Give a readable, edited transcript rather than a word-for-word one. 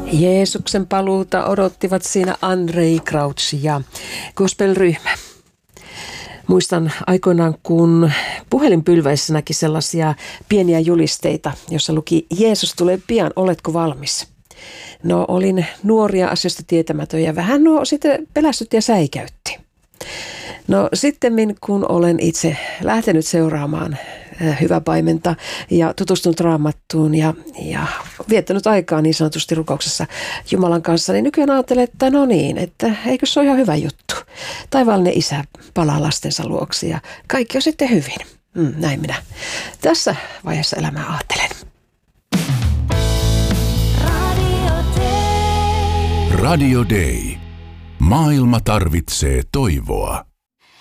Jeesuksen paluuta odottivat siinä Andrei Crouch ja gospel-ryhmä. Muistan aikoinaan, kun puhelinpylväissä näki sellaisia pieniä julisteita, jossa luki Jeesus tulee pian, oletko valmis? No, olin nuoria asioista tietämätön ja vähän sitten pelästytti ja säikäytti. No sitten kun olen itse lähtenyt seuraamaan Hyvä paimenta ja tutustunut Raamattuun ja viettänyt aikaa niin sanotusti rukouksessa Jumalan kanssa, niin nykyään ajattelen, että no niin, että eikö se ole ihan hyvä juttu. Taivaallinen Isä palaa lastensa luoksi ja kaikki on sitten hyvin. Näin minä tässä vaiheessa elämää ajattelen. Radio Day. Maailma tarvitsee toivoa.